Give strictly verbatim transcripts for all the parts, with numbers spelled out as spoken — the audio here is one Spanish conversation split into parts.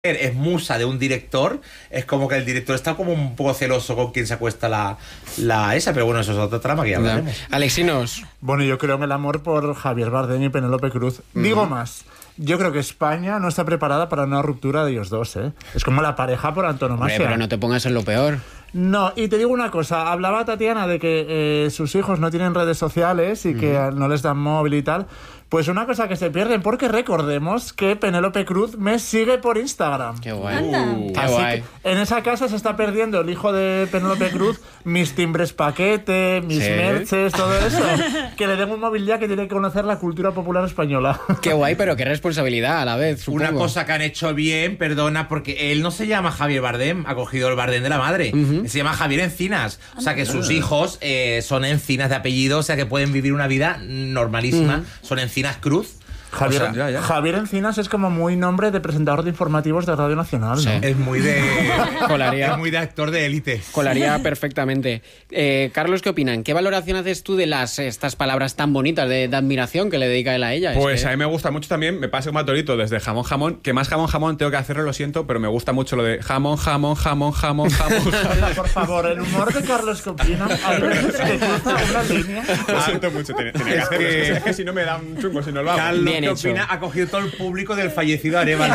es musa de un director, es como que el director está como un poco celoso con quien se acuesta la, la esa, pero bueno, eso es otra trama que ya hablaremos. No. Alexinos. Bueno, yo creo en el amor por Javier Bardem y Penélope Cruz. Mm. Digo más, yo creo que España no está preparada para una ruptura de ellos dos, ¿eh? Es como la pareja por antonomasia. Hombre, pero no te pongas en lo peor. No, y te digo una cosa, hablaba Tatiana de que eh, sus hijos no tienen redes sociales y mm. que no les dan móvil y tal. Pues una cosa que se pierden, porque recordemos que Penélope Cruz me sigue por Instagram. ¡Qué guay! Uh, ¡Qué guay! En esa casa se está perdiendo el hijo de Penélope Cruz, mis timbres paquete, mis ¿sí? merches, todo eso. Que le den un móvil ya que tiene que conocer la cultura popular española. ¡Qué guay, pero qué responsabilidad a la vez, supongo! Una cosa que han hecho bien, perdona, porque él no se llama Javier Bardem, ha cogido el Bardem de la madre. Uh-huh. Se llama Javier Encinas. O sea que sus hijos eh, son Encinas de apellido, o sea que pueden vivir una vida normalísima. Uh-huh. Son Encinas Cruz. Javier, o sea, ya, ya. Javier Encinas es como muy nombre de presentador de informativos de Radio Nacional, ¿no? Sí. Es muy de... Colaría, es muy de actor de élite. Colaría perfectamente. Eh, Carlos, ¿qué opinan? ¿Qué valoración haces tú de las estas palabras tan bonitas de, de admiración que le dedica él a ella? Pues es que... a mí me gusta mucho también, me pasa como a Torito, desde jamón, jamón, que más jamón, jamón tengo que hacerlo, lo siento, pero me gusta mucho lo de jamón, jamón, jamón, jamón, jamón. jamón. Por favor, el humor de Carlos, ¿qué opina? A veces que cruza una línea. Lo siento mucho, tiene, tiene que es hacerlo. que... Es, que, es que si no me da un chungo, si no lo hago. Carlos, bien ¿qué hecho. opina? Ha cogido todo el público del fallecido Arévalo.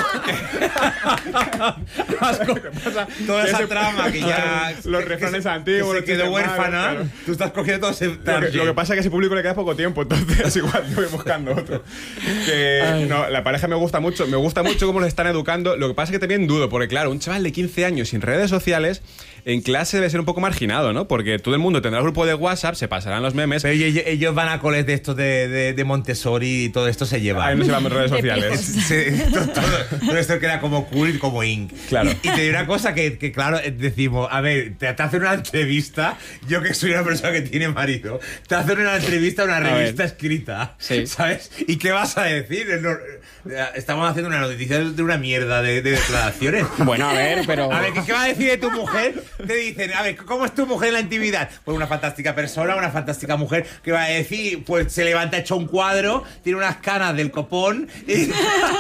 Toda esa ese, trama que ya... Los refranes antiguos. Que se quedó huérfana. Claro. Tú estás cogiendo todo ese... Lo que, lo que pasa es que a ese público le queda poco tiempo, entonces igual yo voy buscando otro. Que, no, la pareja me gusta mucho, me gusta mucho cómo los están educando. Lo que pasa es que también dudo, porque claro, un chaval de quince años sin redes sociales... En clase debe ser un poco marginado, ¿no? Porque todo el mundo tendrá el grupo de WhatsApp, se pasarán los memes. Pero ellos, ellos van a coles de estos de, de, de Montessori y todo esto se lleva. Ahí no se van en redes sociales. Sí, todo, todo, todo esto queda como cool y como ink. Claro. Y, y te digo una cosa que, que, claro, decimos, a ver, te, te hacen una entrevista, yo que soy una persona que tiene marido, te hacen una entrevista a una revista escrita, sí. ¿sabes? ¿Y qué vas a decir? Estamos haciendo una noticia de una mierda de, de declaraciones. Bueno, a ver, pero... A ver, ¿qué, qué va a decir de tu mujer? Te dicen, a ver, ¿cómo es tu mujer en la intimidad? Pues una fantástica persona, una fantástica mujer. ¿Qué va a decir? Pues se levanta hecho un cuadro, tiene unas canas del copón y...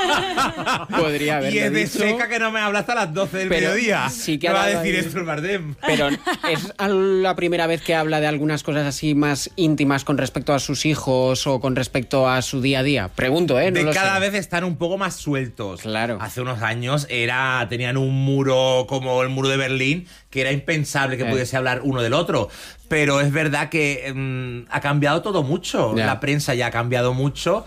Podría haberlo y es de dicho, seca que no me habla hasta las doce del pero mediodía. Sí que ¿Qué va a decir ahí... esto el Bardem? Pero es la primera vez que habla de algunas cosas así más íntimas con respecto a sus hijos o con respecto a su día a día. Pregunto, ¿eh? No de lo cada sé. vez están un poco más sueltos. Claro. Hace unos años era tenían un muro como el muro de Berlín, que era impensable que eh. pudiese hablar uno del otro. Pero es verdad que mmm, ha cambiado todo mucho. Yeah. La prensa ya ha cambiado mucho.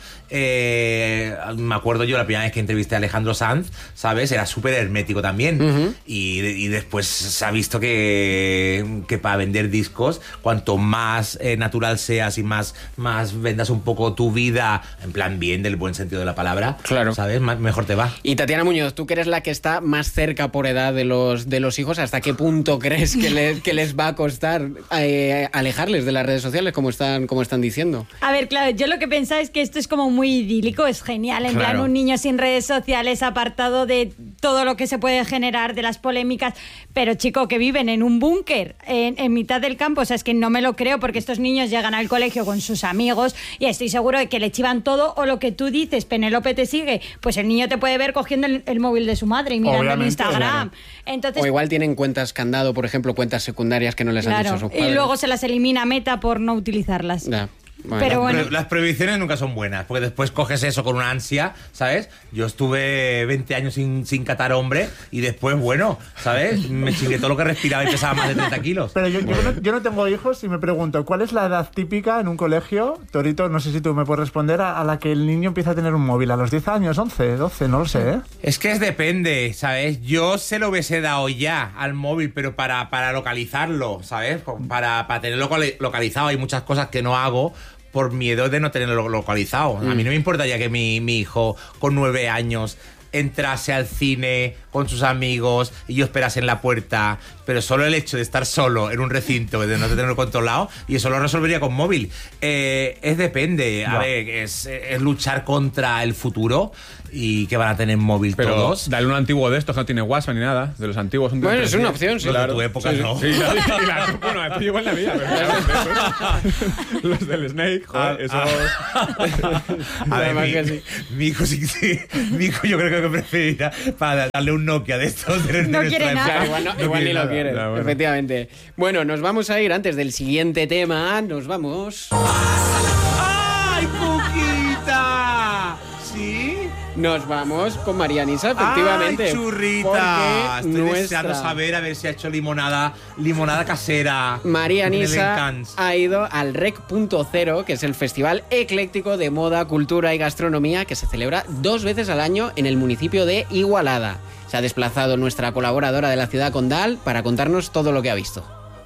Eh, me acuerdo yo la primera vez que entrevisté a Alejandro Sanz, ¿sabes? Era súper hermético también. Uh-huh. Y, y después se ha visto que, que para vender discos, cuanto más eh, natural seas y más, más vendas un poco tu vida, en plan bien, del buen sentido de la palabra, claro. ¿sabes? Más, mejor te va. Y Tatiana Muñoz, tú que eres la que está más cerca por edad de los, de los hijos, ¿hasta qué punto crees que les, que les va a costar eh, alejarles de las redes sociales, como están, como están diciendo? A ver, claro, yo lo que pensaba es que esto es como muy idílico, es genial, en claro. plan un niño sin redes sociales, apartado de todo lo que se puede generar, de las polémicas, pero chico, que viven en un búnker, en, en mitad del campo, o sea, es que no me lo creo, porque estos niños llegan al colegio con sus amigos y estoy seguro de que le chivan todo, o lo que tú dices, Penélope te sigue, pues el niño te puede ver cogiendo el, el móvil de su madre y mirando en Instagram. Claro. Entonces, o igual tienen cuentas candado, por ejemplo, cuentas secundarias que no les claro, han dicho sus padres. Y luego se las elimina Meta por no utilizarlas. Ya. Bueno. Pero bueno. Las prohibiciones nunca son buenas, porque después coges eso con una ansia, ¿sabes? Yo estuve veinte años sin, sin catar hombre y después, bueno, ¿sabes? Me chingué todo lo que respiraba y pesaba más de treinta kilos. Pero yo, yo, no, yo no tengo hijos y me pregunto, ¿cuál es la edad típica en un colegio? Torito, no sé si tú me puedes responder, a, a la que el niño empieza a tener un móvil. ¿A los diez años, once, doce? No lo sé, ¿eh? Es que es depende, ¿sabes? Yo se lo hubiese dado ya al móvil, pero para, para localizarlo, ¿sabes? Para, para tenerlo localizado. Hay muchas cosas que no hago por miedo de no tenerlo localizado. Mm. A mí no me importaría que mi, mi hijo con nueve años entrase al cine con sus amigos y yo esperase en la puerta, pero solo el hecho de estar solo en un recinto, de no tenerlo controlado, y eso lo resolvería con móvil. Eh, es depende, a no. ver, es, es luchar contra el futuro y que van a tener móvil pero todos. Dale un antiguo de estos que no tiene WhatsApp ni nada, de los antiguos. Un bueno, es una opción, sí. Los Claro. de tu época sí, no. Sí, sí, y la, bueno, esto igual en la vida, pero los del Snake, joder, ah, esos... Ah. A ver, mi, sí. mi hijo sí, sí, mi hijo yo creo que creo que preferirá para darle un Nokia de estos. De No quiere nada. Claro, igual, no, igual ni lo quiere, nada, bueno. efectivamente. Bueno, nos vamos a ir antes del siguiente tema. Nos vamos. ¡Ay, Cuquita! ¿Sí? Nos vamos con María Nisa, efectivamente. ¡Ay, churrita! Porque Estoy nuestra deseando saber a ver si ha hecho limonada, limonada casera. María en el Nisa Encants. ha ido al Rec punto cero, que es el festival ecléctico de moda, cultura y gastronomía que se celebra dos veces al año en el municipio de Igualada. Se ha desplazado nuestra colaboradora de la ciudad condal para contarnos todo lo que ha visto.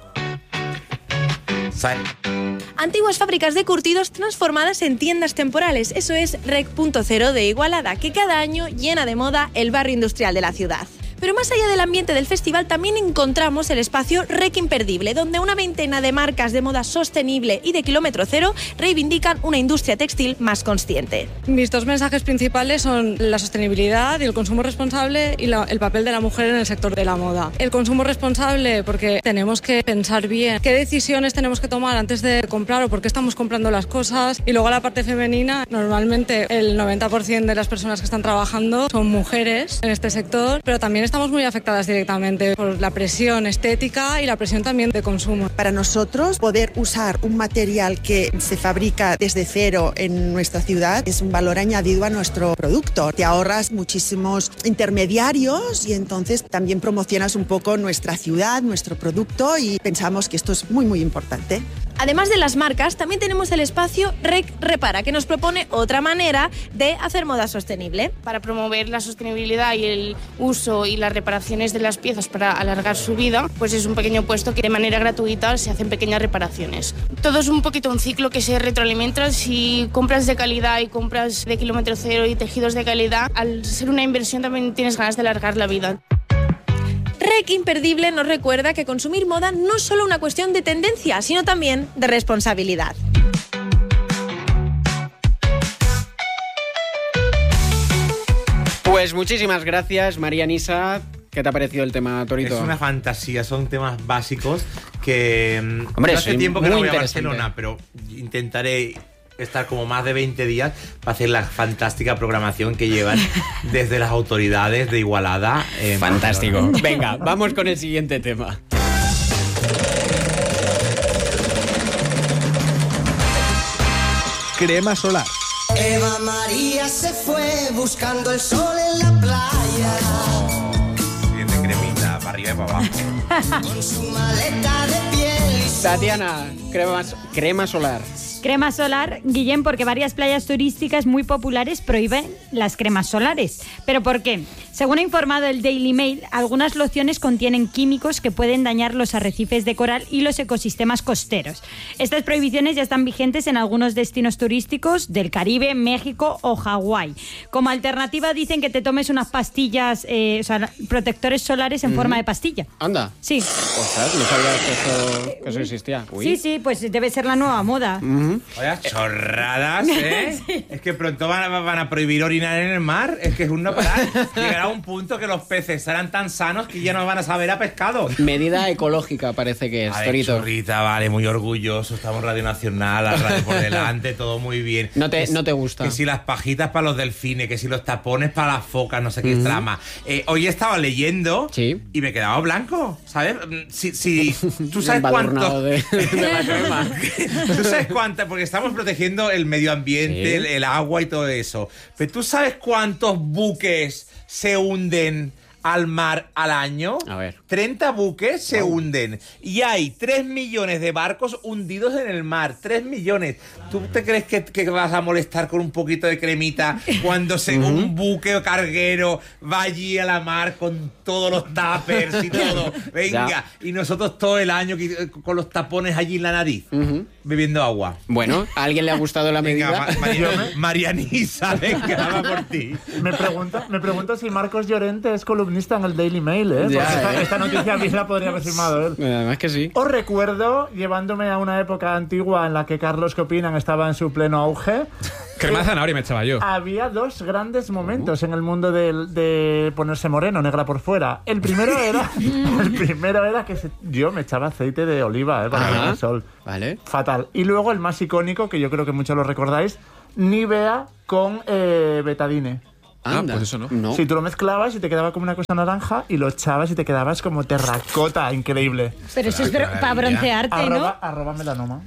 ¿Sabes? Antiguas fábricas de curtidos transformadas en tiendas temporales. Eso es Rec punto cero de Igualada, que cada año llena de moda el barrio industrial de la ciudad. Pero más allá del ambiente del festival también encontramos el espacio Rec Imperdible, donde una veintena de marcas de moda sostenible y de kilómetro cero reivindican una industria textil más consciente. Mis dos mensajes principales son la sostenibilidad y el consumo responsable y la, el papel de la mujer en el sector de la moda. El consumo responsable porque tenemos que pensar bien qué decisiones tenemos que tomar antes de comprar o por qué estamos comprando las cosas. Y luego la parte femenina, normalmente el noventa por ciento de las personas que están trabajando son mujeres en este sector, pero también estamos muy afectadas directamente por la presión estética y la presión también de consumo. Para nosotros, poder usar un material que se fabrica desde cero en nuestra ciudad es un valor añadido a nuestro producto. Te ahorras muchísimos intermediarios y entonces también promocionas un poco nuestra ciudad, nuestro producto, y pensamos que esto es muy, muy importante. Además de las marcas, también tenemos el espacio Rec Repara, que nos propone otra manera de hacer moda sostenible. Para promover la sostenibilidad y el uso y las reparaciones de las piezas para alargar su vida, pues es un pequeño puesto que de manera gratuita se hacen pequeñas reparaciones. Todo es un poquito un ciclo que se retroalimenta. Si compras de calidad y compras de kilómetro cero y tejidos de calidad, al ser una inversión también tienes ganas de alargar la vida. Rec Imperdible nos recuerda que consumir moda no es solo una cuestión de tendencia, sino también de responsabilidad. Pues muchísimas gracias, María Nisa. ¿Qué te ha parecido el tema, Torito? Es una fantasía, son temas básicos que... Hombre, yo hace soy tiempo que muy no voy a interesante. Barcelona, pero intentaré estar como más de veinte días para hacer la fantástica programación que llevan desde las autoridades de Igualada. en Fantástico. Barcelona. Venga, vamos con el siguiente tema. Crema solar. Eva María se fue buscando el sol en la playa. Siguiente cremita, para arriba y para abajo. Con su maleta de piel y su... Tatiana, crema, crema solar. Crema solar, Guillem, porque varias playas turísticas muy populares prohíben las cremas solares. ¿Pero por qué? Según ha informado el Daily Mail, algunas lociones contienen químicos que pueden dañar los arrecifes de coral y los ecosistemas costeros. Estas prohibiciones ya están vigentes en algunos destinos turísticos del Caribe, México o Hawái. Como alternativa dicen que te tomes unas pastillas, eh, o sea, protectores solares en mm. forma de pastilla. Anda. Sí. Ostras, no sabía que eso, que eso existía. Uy. Sí, sí, pues debe ser la nueva moda. Mm-hmm. Oye, chorradas, ¿eh? Sí. Es que pronto van a, van a prohibir orinar en el mar. Es que es un no parar. Llegará un punto que los peces serán tan sanos que ya no van a saber a pescado. Medida ecológica parece que es, vale, Torito. Chorrita, vale, muy orgulloso. Estamos en Radio Nacional, la radio por delante, todo muy bien. No te, es, no te gusta. Que si las pajitas para los delfines, que si los tapones para las focas, no sé qué mm-hmm. trama. Eh, hoy estaba leyendo ¿Sí? y me he quedado blanco, ¿sabes? Si, si tú sabes cuánto... De, de la crema. Tú sabes cuánto... Porque estamos protegiendo el medio ambiente, ¿sí? el, el agua y todo eso. Pero ¿tú sabes cuántos buques se hunden al mar al año? A ver. treinta buques se wow. hunden. Y hay tres millones de barcos hundidos en el mar. tres millones. ¿Tú te crees que, que vas a molestar con un poquito de cremita cuando se, uh-huh. un buque o carguero va allí a la mar con todos los tuppers y todo? Venga. Ya. Y nosotros todo el año con los tapones allí en la nariz, uh-huh. bebiendo agua. Bueno, ¿a alguien le ha gustado la medida? Venga, Ma- María, Marianisa, venga, va por ti. Me pregunto, me pregunto si Marcos Llorente es columnista en el Daily Mail, ¿eh? Ya, Porque esta, eh. esta noticia a mí la podría haber firmado él. Además que sí. Os recuerdo, llevándome a una época antigua en la que Carlos ¿Qué opinan? Estaba en su pleno auge. Crema de zanahoria me echaba yo. Había dos grandes momentos en el mundo de, de ponerse moreno, negra por fuera. El primero era, el primero era que se, yo me echaba aceite de oliva, ¿eh? Para Ajá. el sol. Vale. Fatal. Y luego el más icónico, que yo creo que muchos lo recordáis, Nivea con eh, betadine. Ah, Anda. pues eso no. No. Si tú lo mezclabas y te quedaba como una cosa naranja y lo echabas y te quedabas como terracota, increíble. Pero eso es bro- para broncearte, Arroba, ¿no? arroba melanoma.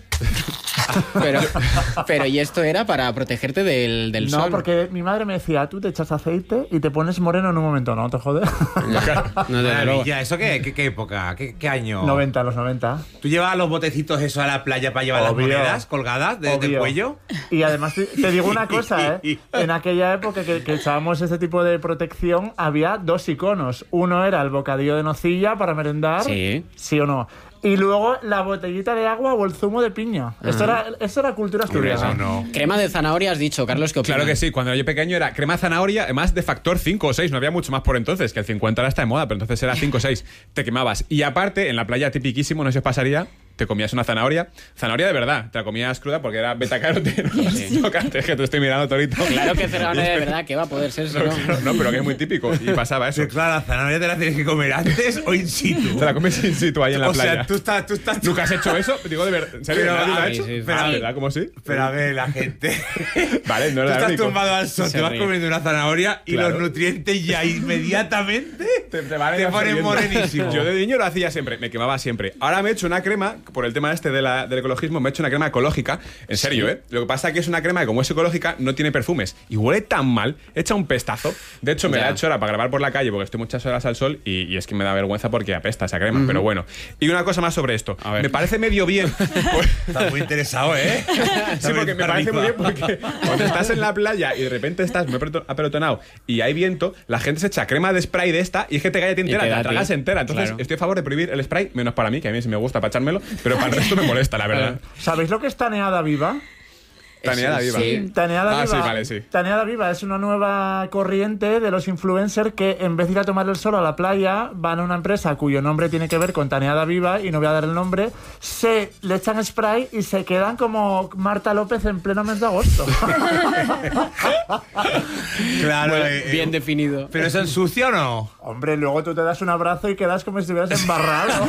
Pero, pero ¿y esto era para protegerte del, del No, sol? porque mi madre me decía, tú te echas aceite y te pones moreno en un momento, ¿no? ¿Te jodes? No, desde luego. Maravilla, ¿eso qué, qué, qué época? ¿Qué, qué año? noventa, los noventa. ¿Tú llevabas los botecitos eso a la playa para llevar Obvio. las monedas colgadas de- del Obvio. cuello? Y además te, te digo una cosa, ¿eh? En aquella época que, que echábamos este tipo de protección, había dos iconos. Uno era el bocadillo de nocilla para merendar. Sí. ¿Sí o no? Y luego la botellita de agua o el zumo de piña. Esto era, esto era cultura asturiana. Eso no. Crema de zanahoria has dicho, Carlos, ¿qué opinas? Claro que sí, cuando yo pequeño era crema de zanahoria, además de factor cinco o seis, no había mucho más por entonces, que el cincuenta ahora está de moda, pero entonces era cinco o seis, te quemabas. Y aparte, en la playa tipiquísimo, no sé si os pasaría, te comías una zanahoria, zanahoria de verdad, te la comías cruda porque era betacaroteno. No, es que te estoy mirando, Torito. Claro que zanahoria de verdad, que va a poder ser, si no. No, no, pero que es muy típico, y pasaba eso. Sí, claro, la zanahoria te la tienes que comer antes o in situ. Te la comes in situ ahí en la o playa. sea, tú estás... Tú estás ¿Nunca has hecho eso? Digo, de verdad, ¿en serio? Pero, ¿Nadie lo a ha ver, hecho? sí, sí, pero, Ah, ¿verdad? ¿Cómo sí? Pero a ver, la gente... Vale, no Tú era estás único. tumbado al sol, Se te vas ríe. comiendo una zanahoria y Claro. los nutrientes ya inmediatamente Te, te, van te ponen absorbiendo. morenísimo. Yo de niño lo hacía siempre, me quemaba siempre. Ahora me he hecho una crema, por el tema este de la, del ecologismo, me he hecho una crema ecológica. En serio, ¿eh? Lo que pasa es que es una crema que, como es ecológica, no tiene perfumes. Y huele tan mal, echa un pestazo. De hecho, me Ya. la he hecho ahora para grabar por la calle porque estoy muchas horas al sol y, y es que me da vergüenza porque apesta esa crema. Pero bueno. Y una cosa más sobre esto. A ver. Me parece medio bien. pues- Estás muy interesado, ¿eh? Sí, porque me parece muy bien porque cuando estás en la playa y de repente estás muy apeloto- apelotonado y hay viento, la gente se echa crema de spray de esta y es que te cae a ti entera, te te da la a ti. tragas entera. Entonces Claro. estoy a favor de prohibir el spray, menos para mí, que a mí sí me gusta para echármelo, pero para el resto me molesta, la verdad. ¿Sabéis lo que es taneada viva? Taneada viva. Sí. Taneada Ah, viva. sí, vale, sí. Taneada viva es una nueva corriente de los influencers que en vez de ir a tomar el sol a la playa, van a una empresa cuyo nombre tiene que ver con Taneada viva, y no voy a dar el nombre, se le echan spray y se quedan como Marta López en pleno mes de agosto. Claro, Bueno, eh, bien eh, definido. ¿Pero eso ensucia o no? Hombre, luego tú te das un abrazo y quedas como si estuvieras embarrado.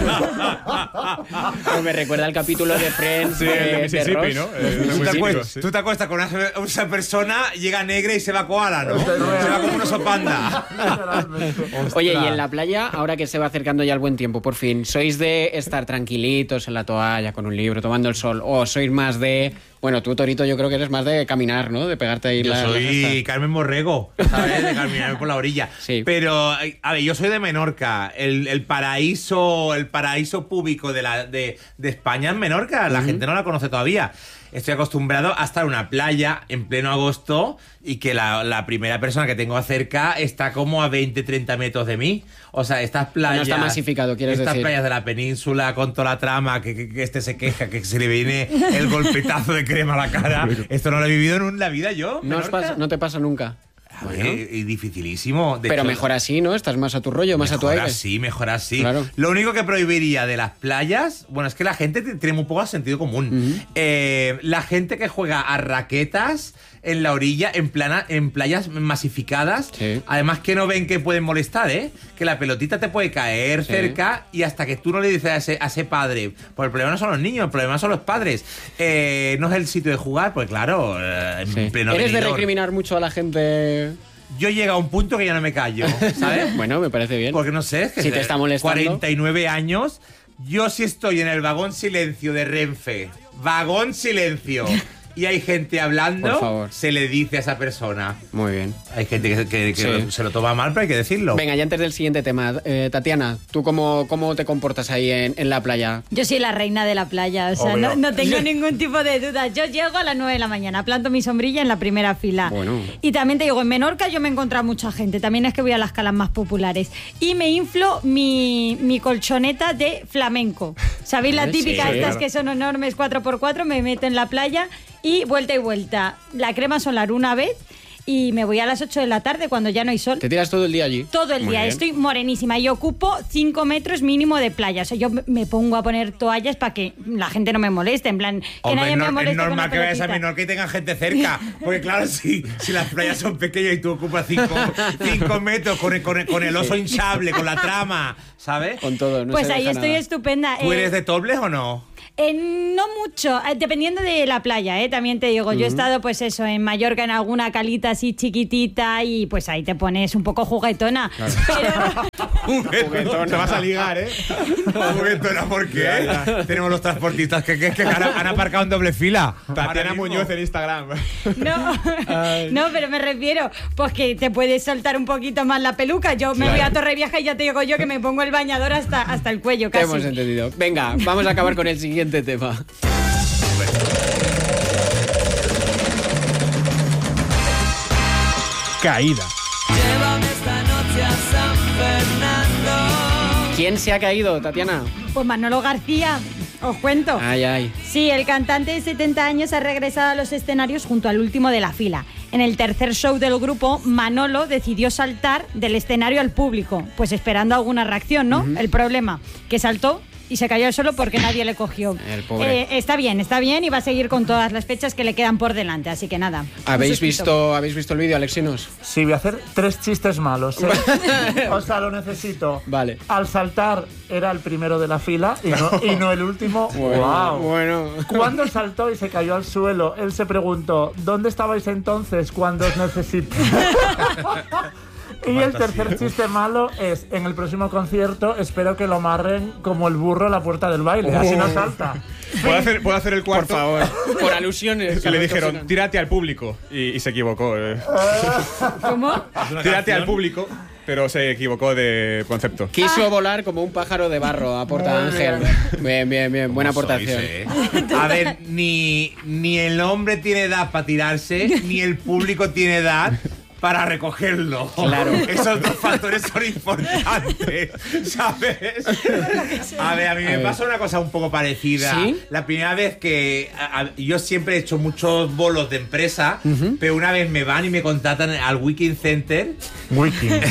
Pues me recuerda el capítulo de Friends Sí, de, el de de Mississippi, Ross. ¿no? Eh, Tú muy te, típico, acuestas, sí. tú te acuestas con una, una persona, llega negra y se va koala, ¿no? Se va como un oso panda. Oye, y en la playa, ahora que se va acercando ya el buen tiempo, por fin, ¿sois de estar tranquilitos en la toalla, con un libro, tomando el sol? ¿O sois más de... Bueno, tú, Torito, yo creo que eres más de caminar, ¿no? De pegarte ahí Yo la... la soy cesta. Carmen Borrego, ¿sabes? De caminar por la orilla. Sí. Pero, a ver, yo soy de Menorca. El, el paraíso el paraíso público de, la, de, de España es Menorca. La gente no la conoce todavía. Estoy acostumbrado a estar en una playa en pleno agosto y que la, la primera persona que tengo cerca está como a veinte, treinta metros de mí. O sea, estas playas... No está masificado, quieres Estas decir. playas de la península con toda la trama, que, que- que este se queja, que se le viene el golpetazo de crema a la cara. Esto no lo he vivido en la vida yo. No, os Menorca. pasa- no te pasa nunca. A ver, y dificilísimo. De Pero hecho, mejor así, ¿no? Estás más a tu rollo, más a tu mejor aire. así, mejor así. Claro. Lo único que prohibiría de las playas, bueno, es que la gente t- tiene muy poco sentido común. Eh, la gente que juega a raquetas en la orilla, en plana, en playas masificadas, Sí. además que no ven que pueden molestar, ¿eh? Que la pelotita te puede caer Sí. cerca y hasta que tú no le dices a ese, a ese padre, pues el problema no son los niños, el problema son los padres. Eh, no es el sitio de jugar, pues claro, eh, en Sí. pleno ¿Eres de Benidorm. recriminar mucho a la gente? Yo llego a un punto que ya no me callo, ¿sabes? Bueno, me parece bien. Porque no sé, es que Si te está molestando. cuarenta y nueve años, yo si estoy en el vagón silencio de Renfe, vagón silencio, y hay gente hablando, Por favor. se le dice a esa persona. Muy bien. Hay gente que, que- que Sí. lo- se lo toma mal, pero hay que decirlo. Venga, ya antes del siguiente tema, eh, Tatiana, ¿tú cómo, cómo te comportas ahí en, en la playa? Yo soy la reina de la playa, o sea, Obvio. no, no tengo ningún tipo de duda. Yo llego a las nueve de la mañana, planto mi sombrilla en la primera fila. Bueno. Y también te digo, en Menorca yo me he encontrado mucha gente, también es que voy a las calas más populares. Y me inflo mi, mi colchoneta de flamenco. ¿Sabéis las Sí, típicas estas claro. que son enormes cuatro por cuatro? Me meto en la playa y vuelta y vuelta. La crema solar una vez y me voy a las ocho de la tarde cuando ya no hay sol. ¿Te tiras todo el día allí? Todo el Muy día, bien. estoy morenísima y ocupo cinco metros mínimo de playa. O sea, yo me- me pongo a poner toallas para que la gente no me moleste, en plan, que Hombre, nadie es, me nor- moleste es con normal la que vayas a pelotita. Menorca y tengan gente cerca. Porque claro, si, si las playas son pequeñas y tú ocupas cinco, cinco metros con el, con, el, con el oso hinchable, con la trama, ¿sabes? Con todo, no Pues se ahí deja estoy nada. estupenda. ¿Tú Eh, eres de Tobles o no? Eh, no mucho, eh, dependiendo de la playa, ¿eh? También te digo, yo he estado pues eso, en Mallorca, en alguna calita así chiquitita y pues ahí te pones un poco juguetona. Claro. Pero... juguetona. Te vas a ligar, ¿eh? Juguetona, ¿por qué? Ya, ya. Tenemos los transportistas que, que, que han, han aparcado en doble fila. Tatiana Muñoz en Instagram. No, no, pero me refiero, pues que te puedes soltar un poquito más la peluca. Yo me claro. voy a Torrevieja y ya te digo yo que me pongo el bañador hasta, hasta el cuello casi. Te hemos entendido. Venga, vamos a acabar con el siguiente tema. Caída. Llévame esta noche a San Fernando. ¿Quién se ha caído, Tatiana? Pues Manolo García. Os cuento. Ay, ay. Sí, el cantante de setenta años ha regresado a los escenarios junto al último de la fila. En el tercer show del grupo, Manolo decidió saltar del escenario al público, pues esperando alguna reacción, ¿no? Uh-huh. El problema, que saltó y se cayó solo porque nadie le cogió. El pobre. Eh, está bien, está bien y va a seguir con todas las fechas que le quedan por delante, así que nada. ¿Habéis visto, ¿habéis visto el vídeo, Alexinos? Sí, voy a hacer tres chistes malos, ¿eh? O sea, lo necesito. Vale. Al saltar era el primero de la fila y no, y no el último. Bueno, wow. Bueno. Cuando saltó y se cayó al suelo, él se preguntó, ¿dónde estabais entonces cuando os necesité? Y el tercer chiste malo es, en el próximo concierto espero que lo amarren como el burro a la puerta del baile, así no salta. ¿Puedo hacer, ¿Puedo hacer el cuarto? Por favor, por alusiones. Le dijeron, tírate al público, y, y se equivocó. Eh. ¿Cómo? Tírate al público, pero se equivocó de concepto. Quiso ah. volar como un pájaro de barro, aporta Ángel. Bien, bien, bien, buena aportación. Sois, eh? A ver, ni, ni el hombre tiene edad para tirarse, ni el público tiene edad para recogerlo. Claro. Esos dos factores son importantes, ¿sabes? A ver, a mí me pasó una cosa un poco parecida. ¿Sí? La primera vez que... A, a, yo siempre he hecho muchos bolos de empresa, uh-huh. pero una vez me van y me contratan al Weekend Center. Weekend.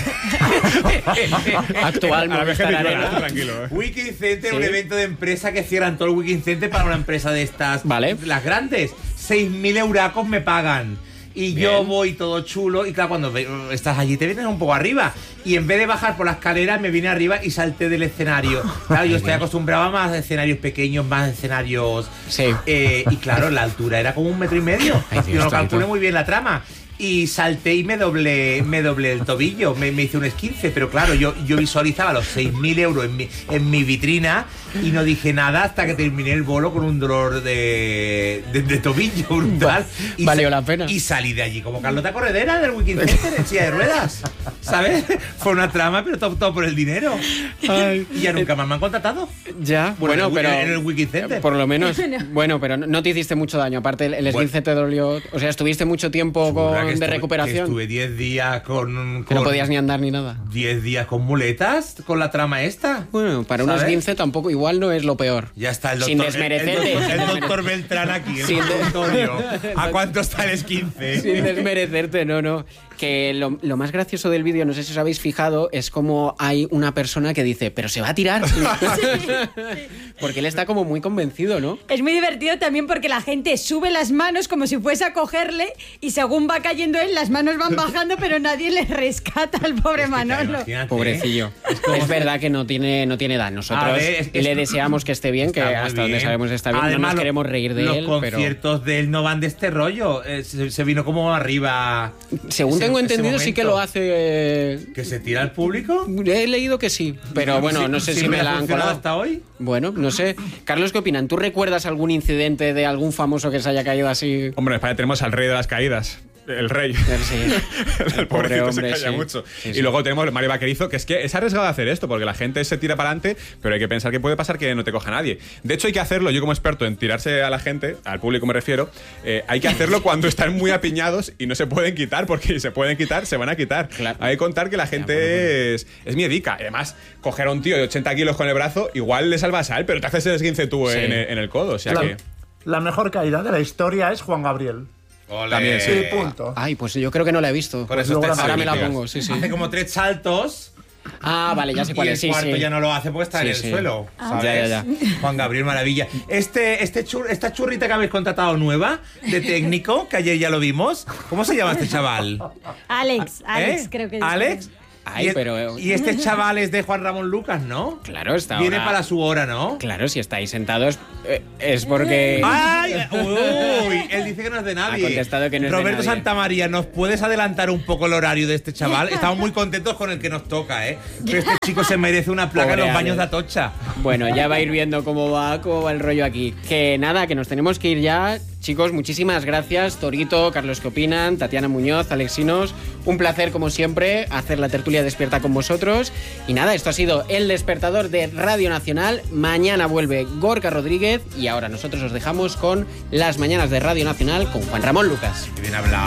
Actual Movistar Arena. Tranquilo. Eh. Weekend Center, ¿Sí? Un evento de empresa que cierran todo el Weekend Center para una empresa de estas. Vale. Las grandes. seis mil euracos me pagan. Y Bien. Yo voy todo chulo y claro, cuando estás allí te vienes un poco arriba. Y en vez de bajar por la escalera me vine arriba y salté del escenario. Claro, yo estoy acostumbrado a más escenarios pequeños, más escenarios... Sí. Eh, y claro, la altura era como un metro y medio. Ay, Dios, yo no calculé muy bien la trama. Y salté y me doblé, me doblé el tobillo, me, me hice un esguince, pero claro, yo, yo visualizaba los seis mil euros en mi, en mi vitrina y no dije nada hasta que terminé el bolo con un dolor de, de, de tobillo brutal. Y Valió la pena. Y salí de allí como Carlota Corredera del Weekend Center en silla de ruedas, ¿sabes? Fue una trama, pero todo, todo por el dinero. Ay. Y ya nunca más me han contratado. Ya, bueno, el, pero... En el Weekend Center. Por lo menos, bueno, pero no te hiciste mucho daño, aparte el, el esguince bueno. te dolió, o sea, estuviste mucho tiempo con... de estuve, recuperación. Estuve diez días con, Que no podías ni andar ni nada. diez días con muletas, con la trama esta. Bueno, para un esguince tampoco, igual no es lo peor. Ya está el doctor. Sin desmerecerte. El, el, el, el doctor Beltrán aquí, el Sin consultorio. ¿A cuánto está el esguince? Sin desmerecerte, no, no. Que lo, lo más gracioso del vídeo, no sé si os habéis fijado, es como hay una persona que dice, pero se va a tirar. Sí, sí. Porque él está como muy convencido, ¿no? Es muy divertido también porque la gente sube las manos como si fuese a cogerle y según va cayendo él, las manos van bajando, pero nadie le rescata al pobre es que Manolo. Pobrecillo. Es, es verdad que no tiene, no tiene edad. Nosotros ver, es, es, le deseamos que esté bien, que hasta bien. Donde sabemos está bien. Además, no nos queremos reír de los él. Los conciertos pero... de él no van de este rollo. Eh, se, se vino como arriba. Según ese, tengo entendido, sí que lo hace. Eh... ¿Que se tira al público? He leído que sí, pero bueno, no sé si, si me la han colado hasta hoy. Bueno, no sé. Carlos, ¿qué opinan? ¿Tú recuerdas algún incidente de algún famoso que se haya caído así? Hombre, en España tenemos al rey de las caídas. El rey. Sí. El, el pobrecito hombre, se calla sí. mucho. Sí, y sí. luego tenemos Mario Vaquerizo, que es que es arriesgado hacer esto, porque la gente se tira para adelante, pero hay que pensar que puede pasar que no te coja nadie. De hecho, hay que hacerlo, yo como experto en tirarse a la gente, al público me refiero, eh, hay que hacerlo cuando están muy apiñados y no se pueden quitar, porque si se pueden quitar, se van a quitar. Claro. Hay que contar que la gente ya, bueno, bueno. es, es miedica. Además, coger a un tío de ochenta kilos con el brazo, igual le salvas a él, pero te haces el esguince tú sí. en, en el codo. O sea la, que... la mejor caída de la historia es Juan Gabriel. Olé. También, sí. Sí, punto. Ay, pues yo creo que no la he visto. Por eso pues te ahora me la pongo, sí, sí. Hace como tres saltos. Ah, vale, ya sé cuál y es. el Sí, cuarto sí. ya no lo hace porque está sí, en el sí. suelo. Ah. ¿Sabes? Ya, ya, ya. Juan Gabriel, maravilla. Este, este chur, esta churrita que habéis contratado nueva de técnico, que ayer ya lo vimos. ¿Cómo se llama este chaval? Alex, Alex, ¿Eh? creo que es. ¿Alex? Ay, y, pero... y este chaval es de Juan Ramón Lucas, ¿no? Claro, está Viene ahora- para su hora, ¿no? Claro, si estáis sentados eh, es porque... ¡Ay! ¡Uy! Él dice que no es de nadie. Ha contestado que no es de Roberto nadie. Santamaría, ¿nos puedes adelantar un poco el horario de este chaval? Estamos muy contentos con el que nos toca, ¿eh? Pero este chico se merece una placa Pobre en los baños Ale. de Atocha. Bueno, ya va a ir viendo cómo va, cómo va el rollo aquí. Que nada, que nos tenemos que ir ya. Chicos, muchísimas gracias. Torito, Carlos, ¿qué opinan? Tatiana Muñoz, Alexinos. Un placer, como siempre, hacer la tertulia despierta con vosotros. Y nada, esto ha sido El Despertador de Radio Nacional. Mañana vuelve Gorka Rodríguez. Y ahora nosotros os dejamos con Las Mañanas de Radio Nacional con Juan Ramón Lucas. Qué bien hablado.